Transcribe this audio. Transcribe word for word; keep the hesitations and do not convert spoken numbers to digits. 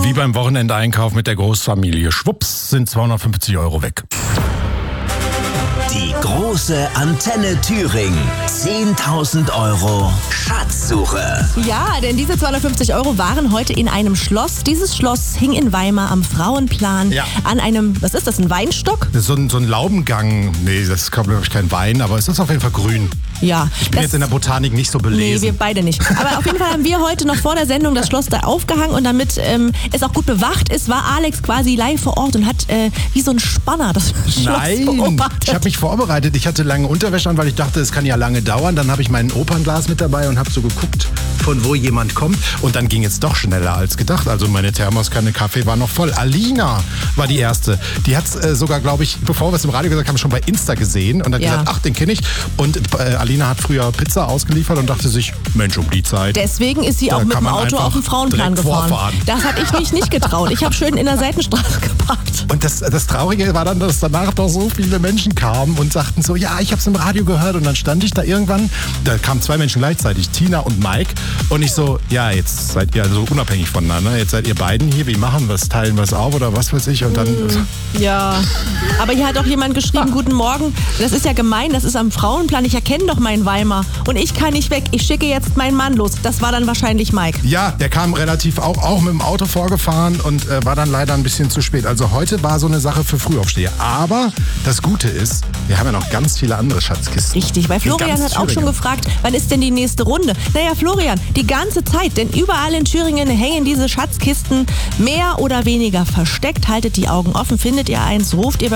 Wie beim Wochenendeinkauf mit der Großfamilie. Schwupps sind zweihundertfünfzig Euro weg. Die große Antenne Thüringen. zehntausend Euro Schatzsuche. Ja, denn diese zweihundertfünfzig Euro waren heute in einem Schloss. Dieses Schloss hing in Weimar am Frauenplan Ja. an einem, was ist das, ein Weinstock? Das ist so ein, so ein Laubengang. Nee, das ist, glaube ich, kein Wein, aber es ist auf jeden Fall grün. Ja. Ich bin das, jetzt in der Botanik nicht so Nee, belesen. wir beide nicht. Aber auf jeden Fall haben wir heute noch vor der Sendung das Schloss da aufgehangen und damit ähm, es auch gut bewacht ist, war Alex quasi live vor Ort und hat äh, wie so ein Spanner das Schloss Nein, beobachtet. ich habe mich vorbereitet. Ich hatte lange Unterwäsche an, weil ich dachte, es kann ja lange dauern. Dann habe ich mein Opernglas mit dabei und habe so geguckt, von wo jemand kommt. Und dann ging es doch schneller als gedacht. Also meine Thermoskanne Kaffee war noch voll. Alina war die erste. Die hat äh, sogar, glaube ich, bevor wir es im Radio gesagt haben, schon bei Insta gesehen. Und hat Ja. gesagt, ach, den kenne ich. Und äh, Alina hat früher Pizza ausgeliefert und dachte sich, Mensch, um die Zeit. Deswegen ist sie Da auch mit kann dem man Auto einfach auf den Frauenplan direkt gefahren. vorfahren. Das hatte ich mich nicht getraut. Ich habe schön in der Seitenstraße geparkt. Und das, das Traurige war dann, dass danach doch so viele Menschen kamen und sagten so, ja, ich habe es im Radio gehört. Und dann stand ich da irgendwann, da kamen zwei Menschen gleichzeitig, Tina und Mike. Und ich so, ja, jetzt seid ihr also unabhängig voneinander. Jetzt seid ihr beiden hier, wie machen wir es, teilen wir es auf oder was weiß ich. Und dann... Ja, aber hier hat auch jemand geschrieben, guten Morgen, das ist ja gemein, das ist am Frauenplan, ich erkenne doch meinen Weimar und ich kann nicht weg, ich schicke jetzt meinen Mann los. Das war dann wahrscheinlich Mike. Ja, der kam relativ auch, auch mit dem Auto vorgefahren und äh, war dann leider ein bisschen zu spät. Also heute war so eine Sache für Frühaufsteher. Aber das Gute ist, wir haben ja noch ganz viele andere Schatzkisten. Richtig, weil In Florian ganz hat auch schon Thüringen. gefragt, wann ist denn die nächste Runde? Naja, Florian, die ganze Zeit, denn überall in Thüringen hängen diese Schatzkisten mehr oder weniger versteckt. Haltet die Augen offen, findet ihr eins, ruft ihr bei